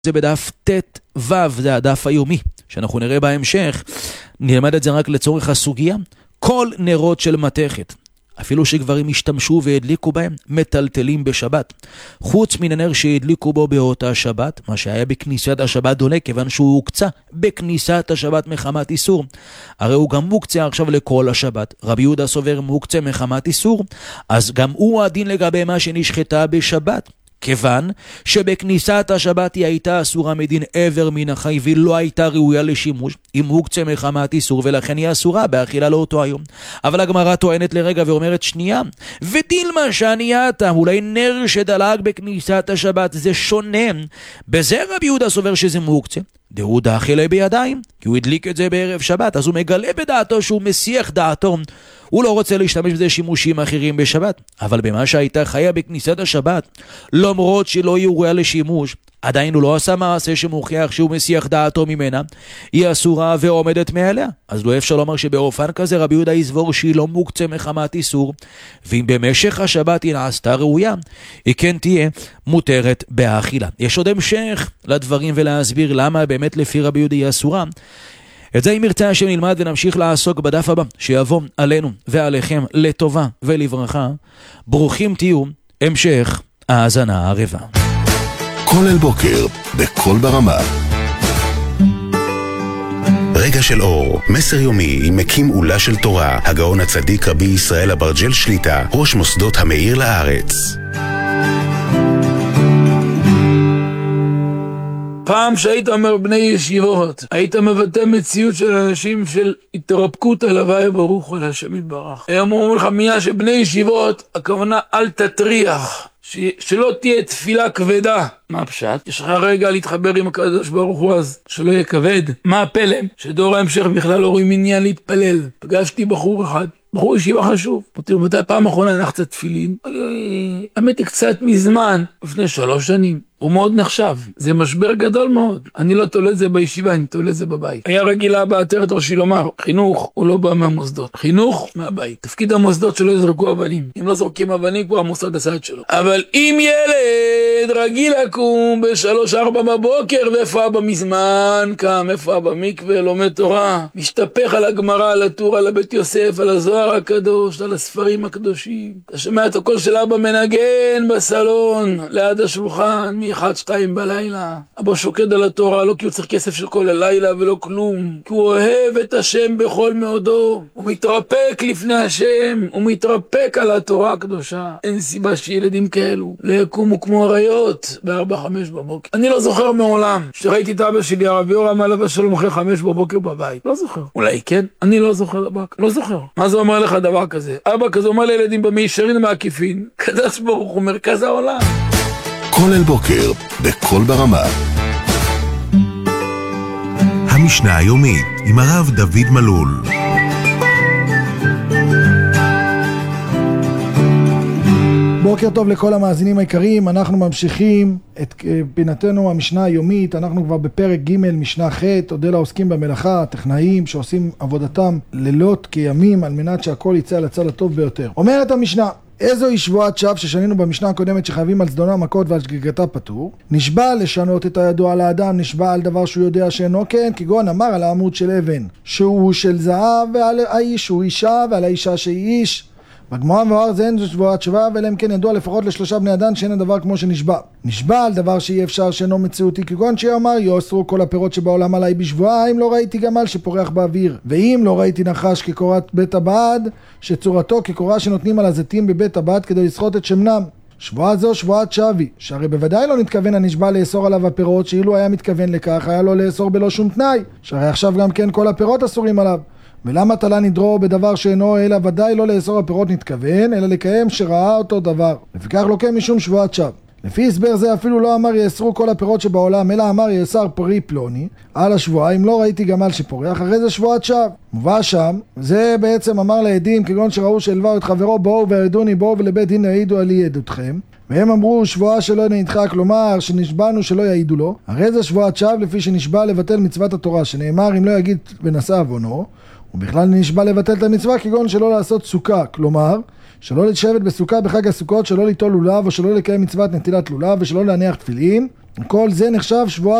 זה בדף ט"ו, זה הדף היומי, שאנחנו נראה בהמשך, נלמד את זה רק לצורך הסוגיה. כל נרות של מתכת, אפילו שגברים השתמשו והדליקו בהם, מטלטלים בשבת. חוץ מן הנר שהדליקו בו באותה שבת, מה שהיה בכניסת השבת דולה, כיוון שהוא הוקצה בכניסת השבת מחמת איסור. הרי הוא גם מוקצה עכשיו לכל השבת. רבי יהודה סובר מוקצה מחמת איסור, אז גם הוא הדין לגבי מה שנשחטה בשבת. כיוון שבכניסת השבת היא הייתה אסורה מדין עבר מן החי והיא לא הייתה ראויה לשימוש, אם הוקצה מחמת איסור, ולכן היא אסורה באכילה לאותו היום. אבל הגמרא טוענת לרגע ואומרת שנייה, ודילמה שענייתה, אולי נר שדלג בכניסת השבת זה שונה, בזה רבי יהודה סובר שזה מוקצה, דהוא דאכילה בידיים, כי הוא הדליק את זה בערב שבת, אז הוא מגלה בדעתו שהוא מסיח דעתו, הוא לא רוצה להשתמש בזה שימושים אחרים בשבת. אבל במה שהייתה חיה בכניסת השבת, למרות שלא היא ראויה לשימוש, עדיין הוא לא עשה מעשה שמוכיח שהוא מסיח דעתו ממנה, היא אסורה ועומדת מעליה. אז לא אפשר לומר שבאופן כזה רבי יהודה יסבור שהיא לא מוקצה מחמת איסור, ואם במשך השבת היא נעשתה ראויה, היא כן תהיה מותרת באכילה. יש עוד המשך לדברים ולהסביר למה באמת לפי רבי יהודה היא אסורה. את זה אם ירצה השם נלמד ונמשיך לעסוק בדף הבא, שיבוא עלינו ועליכם לטובה ולברכה. ברוכים תהיו, המשך האזנה הערבה. כולל בוקר, בכל ברמה. רגע של אור, מסר יומי עם מקים עולה של תורה, הגאון הצדיק רבי ישראל אברג'ל שליטה, ראש מוסדות המאיר לארץ. פעם שהיית אומר בני ישיבות, היית מבטא מציאות של אנשים של התרפקות על הוואי ברוך הוא על השם יתברך. הם אומרים לך מילה שבני ישיבות, הכוונה אל תטריח, שלא תהיה תפילה כבדה. מה הפשט? יש לך רגע להתחבר עם הקדוש ברוך הוא אז, שלא יהיה כבד. מה הפלא? שדור ההמשך בכלל לא רואים עניין להתפלל. פגשתי בחור אחד, בחור ישיבה חשוב. אמרתי לו, מתי פעם אחרונה הנחת תפילין? האמת קצת מזמן, לפני 3 שנים. הוא מאוד נחשב, זה משבר גדול מאוד. אני לא תולה את זה בישיבה, אני תולה את זה בבית. היה רגילה בעטרת ראשי לומר, חינוך הוא לא בא מהמוסדות, חינוך מהבית. תפקיד המוסדות שלא יזרקו אבנים. אם לא זורקים אבנים, כבר המוסד עשה את שלו. אבל אם ילד רגיל לקום ב3-4 בבוקר, ואיפה אבא מזמן קם, איפה אבא מקווה, לומד תורה, משתפך על הגמרא, על הטור, על הבית יוסף, על הזוהר הקדוש, על הספרים הקדושים. אתה שומע את הקול של אבא מנגן בסלון, ליד השולחן, 1-2 בלילה. אבא שוקד על התורה, לא כי הוא צריך כסף של כל הלילה ולא כלום, כי הוא אוהב את השם בכל מאודו, הוא מתרפק לפני השם, הוא מתרפק על התורה הקדושה. אין סיבה שילדים כאלו לא יקומו כמו אריות ב4-5 בבוקר. אני לא זוכר מעולם שראיתי את אבא שלי הרב יורם עליו השלום אחרי 5 בבוקר בבית. לא זוכר. אולי כן? אני לא זוכר דבר. לא זוכר. מה זה אומר לך דבר כזה? אבא כזה אומר לילדים במישרין מעקיפין, קדוש ברוך הוא מרכז העולם. כולל בוקר, בכל ברמה. המשנה היומית עם הרב דוד מלול. בוקר טוב לכל המאזינים היקרים, אנחנו ממשיכים את פינתנו המשנה היומית, אנחנו כבר בפרק ג' משנה ח', תודה לעוסקים במלאכה, הטכנאים שעושים עבודתם לילות כימים על מנת שהכל יצא על הצד הטוב ביותר. אומרת המשנה, איזוהי שבועת שווא ששנינו במשנה הקודמת שחייבים על זדונה מכות ועל שגיגתה פטור? נשבע לשנות את הידוע לאדם, נשבע על דבר שהוא יודע שאינו כן, כגון אמר על העמוד של אבן שהוא של זהב, ועל האיש שהוא אישה, ועל האישה שהיא איש. בגמרא מבואר זה אין זו שבועת שווא, אלא אם כן ידוע לפחות ל3 בני אדם שאין הדבר כמו שנשבע. נשבע על דבר שאי אפשר שאינו מציאותי, כגון שיאמר יאסרו כל הפירות שבעולם עליי בשבועה, אם לא ראיתי גמל שפורח באוויר, ואם לא ראיתי נחש כקורת בית הבד, שצורתו כקורה שנותנים על הזיתים בבית הבד כדי לשחות את שמנם. שבועה זו שבועת שווי, שהרי בוודאי לא נתכוון הנשבע לאסור עליו הפירות, שאילו היה מתכוון לכך היה לו לאסור בלא שום תנאי, שהרי עכשיו גם כן כל הפירות אסורים עליו. ולמה תלה נדרו בדבר שאינו אלא ודאי לא לאסור הפירות נתכוון, אלא לקיים שראה אותו דבר. לפיכך לוקם משום שבועת שווא. לפי הסבר זה אפילו לא אמר יאסרו כל הפירות שבעולם, אלא אמר יאסר פרי פלוני על השבועה, אם לא ראיתי גמל שפורח, הרי זה שבועת שווא. מובא שם, זה בעצם אמר לעדים, כגון שראו שהלווהו את חברו, בואו ועדוני, בואו ולבית דין העידו עלי עדותכם. והם אמרו שבועה שלא נדחה, כלומר שנשבענו שלא יעידו לו, הרי זה שבועת שווא לפי שנשבע לבטל מצוות התורה, שנאמר אם לא יגיד ונשא עוונו, ובכלל נשבע לבטל את המצווה, כגון שלא לעשות סוכה, כלומר שלא לשבת בסוכה בחג הסוכות, שלא ליטול לולב, או שלא לקיים מצוות נטילת לולב, ושלא להניח תפילין, כל זה נחשב שבועה